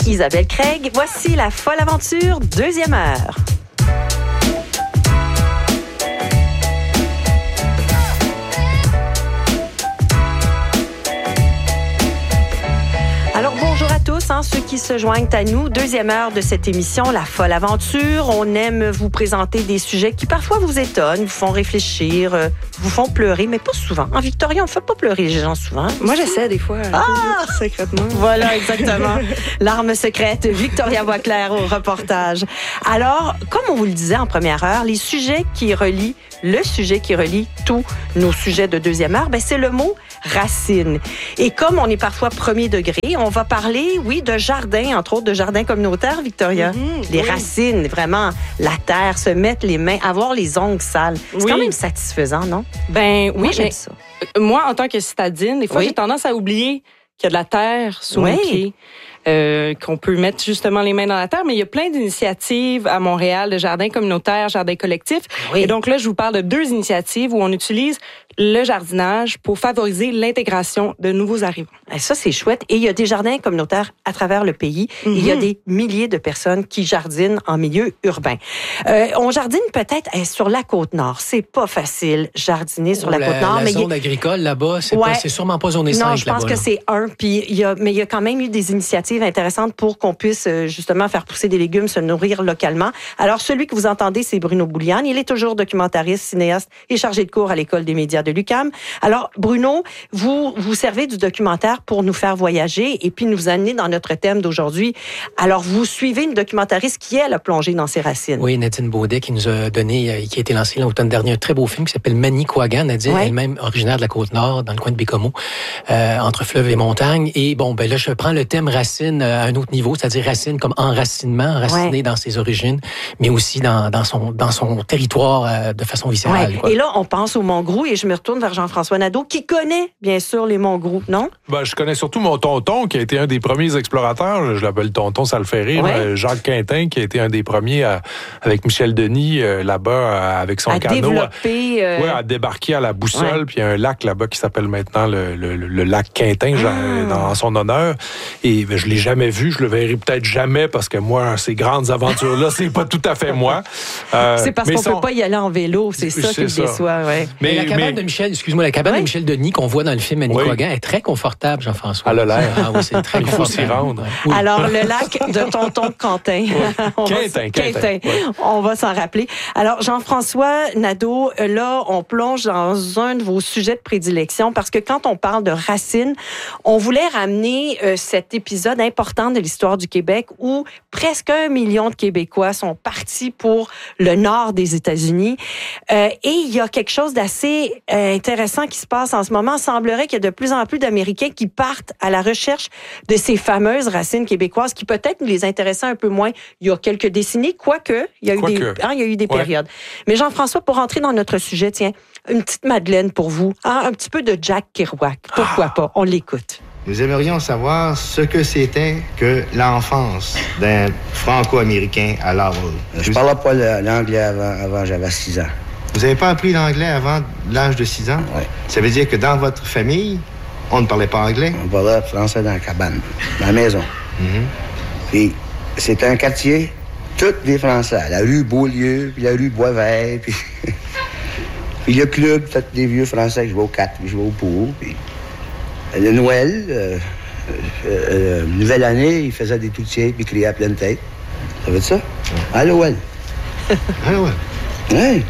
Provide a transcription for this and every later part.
Isabelle Craig. Voici la folle aventure, deuxième heure. Alors, bonjour à tous, ceux qui se joignent à nous. Deuxième heure de cette émission, La Folle Aventure. On aime vous présenter des sujets qui parfois vous étonnent, vous font réfléchir, vous font pleurer, mais pas souvent. En Victoria, on ne fait pas pleurer les gens souvent. Moi, j'essaie des fois. Secrètement. Voilà, exactement. L'arme secrète, Victoria Boisclair au reportage. Alors, comme on vous le disait en première heure, le sujet qui relie tous nos sujets de deuxième heure, c'est le mot racine. Et comme on est parfois premier degré, on va parler, de jardins, entre autres de jardins communautaires, Victoria. Les racines, vraiment, la terre, se mettre les mains, avoir les ongles sales. C'est quand même satisfaisant, non? Moi, j'aime ça. Moi, en tant que citadine, des fois, j'ai tendance à oublier qu'il y a de la terre sous mes pieds. Qu'on peut mettre justement les mains dans la terre, mais il y a plein d'initiatives à Montréal de jardins communautaires, jardins collectifs. Et donc là, je vous parle de 2 initiatives où on utilise le jardinage pour favoriser l'intégration de nouveaux arrivants. Et ça, c'est chouette. Et il y a des jardins communautaires à travers le pays. Et il y a des milliers de personnes qui jardinent en milieu urbain. On jardine peut-être sur la Côte-Nord. C'est pas facile, jardiner sur la Côte-Nord. La zone agricole, là-bas, c'est sûrement pas zone simple. Non, je pense que c'est mais il y a quand même eu des initiatives intéressantes pour qu'on puisse justement faire pousser des légumes, se nourrir localement. Alors, celui que vous entendez, c'est Bruno Bouliane. Il est toujours documentariste, cinéaste et chargé de cours à l'École des médias de l'UQAM. Alors, Bruno, vous servez du documentaire pour nous faire voyager et puis nous amener dans notre thème d'aujourd'hui. Alors, vous suivez une documentariste qui, elle, a plongé dans ses racines. Oui, Nadine Baudet qui nous a donné, qui a été lancé l'automne dernier, un très beau film qui s'appelle Manicouagan. Nadine, elle-même originaire de la Côte-Nord, dans le coin de Bécomo, entre fleuve et montagne. Et là, je prends le thème racine à un autre niveau, c'est-à-dire racine comme enracinement, enraciné dans ses origines, mais aussi dans son territoire de façon viscérale. Et là, on pense au Mont-Grou et je me retourne vers Jean-François Nadeau, qui connaît, bien sûr, les Mont-Grou, non? Je connais surtout mon tonton, qui a été un des premiers explorateurs. Je l'appelle tonton, ça le fait rire. Jacques Quintin, qui a été un des premiers, avec Michel Denis, là-bas, avec son canot. À débarquer à la Boussole, puis il y a un lac là-bas qui s'appelle maintenant le lac Quintin, en son honneur. Et je l'ai jamais vu, je le verrai peut-être jamais, parce que moi, ces grandes aventures-là, c'est pas tout à fait moi. C'est parce qu'on peut pas y aller en vélo, c'est ça qui le déçoit. Mais la cabane de Michel, la cabane de Michel Denis qu'on voit dans le film Manicouagan est très confortable, Jean-François. Elle a l'air. C'est très confortable. Il faut s'y rendre. Oui. Alors, le lac de tonton Quentin. Quintin. On va s'en rappeler. Alors, Jean-François Nadeau, là, on plonge dans un de vos sujets de prédilection parce que quand on parle de racines, on voulait ramener cet épisode important de l'histoire du Québec où presque 1 million de Québécois sont partis pour le nord des États-Unis. Et il y a quelque chose d'assez intéressant qui se passe en ce moment. Il semblerait qu'il y a de plus en plus d'Américains qui partent à la recherche de ces fameuses racines québécoises qui peut-être nous les intéressaient un peu moins il y a quelques décennies, quoique il y a eu des périodes. Mais Jean-François, pour rentrer dans notre sujet, tiens, une petite Madeleine pour vous, un petit peu de Jack Kerouac. Pourquoi pas? On l'écoute. Nous aimerions savoir ce que c'était que l'enfance d'un Franco-Américain à Laval. Je parlais pas l'anglais avant j'avais 6 ans. Vous n'avez pas appris l'anglais avant l'âge de 6 ans? Oui. Ça veut dire que dans votre famille, on ne parlait pas anglais? On parlait français dans la cabane, dans la maison. Puis c'était un quartier, tous des Français. La rue Beaulieu, puis la rue Boisvert, puis... puis le club, tous des vieux Français que je vais au 4, puis je vais au Pau, puis... Le Noël, nouvelle année, il faisait des toutiers puis criait à pleine tête. Ça veut dire ça? Allô, elle. Allô, elle. Oui.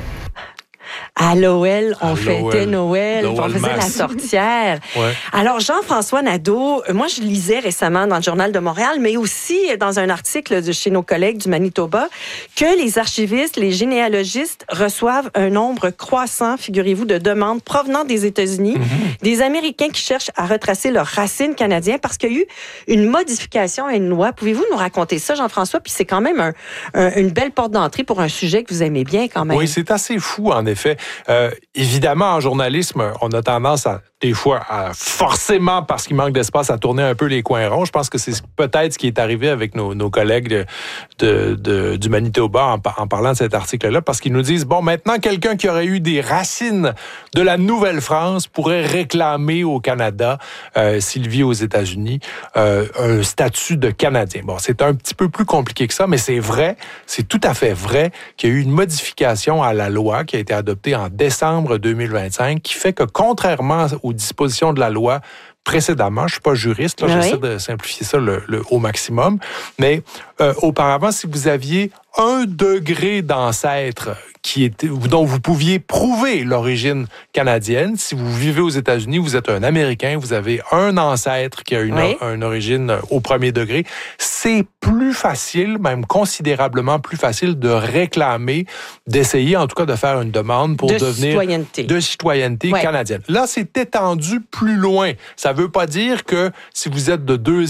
À l'OL, on fêtait Noël, on faisait la sorcière. Alors, Jean-François Nadeau, moi, je lisais récemment dans le Journal de Montréal, mais aussi dans un article de chez nos collègues du Manitoba, que les archivistes, les généalogistes reçoivent un nombre croissant, figurez-vous, de demandes provenant des États-Unis, des Américains qui cherchent à retracer leurs racines canadiennes parce qu'il y a eu une modification à une loi. Pouvez-vous nous raconter ça, Jean-François? Puis c'est quand même une belle porte d'entrée pour un sujet que vous aimez bien quand même. Oui, c'est assez fou, en effet. Évidemment, en journalisme, on a tendance à des fois, forcément, parce qu'il manque d'espace, à tourner un peu les coins ronds. Je pense que c'est peut-être ce qui est arrivé avec nos collègues du Manitoba en parlant de cet article-là, parce qu'ils nous disent, bon, maintenant, quelqu'un qui aurait eu des racines de la Nouvelle-France pourrait réclamer au Canada, s'il vit aux États-Unis, un statut de Canadien. Bon, c'est un petit peu plus compliqué que ça, mais c'est vrai, c'est tout à fait vrai qu'il y a eu une modification à la loi qui a été adoptée en décembre 2025, qui fait que, contrairement aux dispositions de la loi précédemment, je suis pas juriste, là, j'essaie de simplifier ça au maximum, mais auparavant, si vous aviez 1 degré d'ancêtre dont vous pouviez prouver l'origine canadienne, si vous vivez aux États-Unis, vous êtes un Américain, vous avez un ancêtre qui a une origine au 1er degré, c'est plus facile, même considérablement plus facile de réclamer, d'essayer en tout cas de faire une demande pour devenir de citoyenneté canadienne. Là, c'est étendu plus loin. Ça veut pas dire que si vous êtes de